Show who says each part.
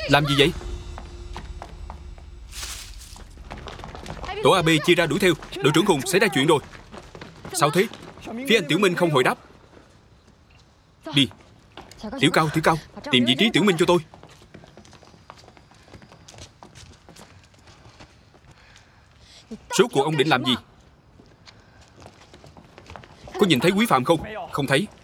Speaker 1: Làm gì vậy? Tổ AB chia ra đuổi theo. Đội trưởng Hùng, xảy ra chuyện rồi. Sao thế? Phía anh Tiểu Minh không hồi đáp. Đi. Tiểu Cao, tìm vị trí Tiểu Minh cho tôi. Rốt cuộc ông định làm gì? Có nhìn thấy Quý Phạm không? Không thấy.